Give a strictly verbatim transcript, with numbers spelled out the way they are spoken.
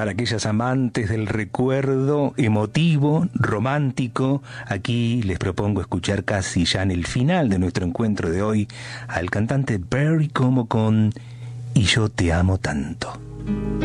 Para aquellas amantes del recuerdo emotivo, romántico, aquí les propongo escuchar casi ya en el final de nuestro encuentro de hoy al cantante Perry Como con Y yo te amo tanto.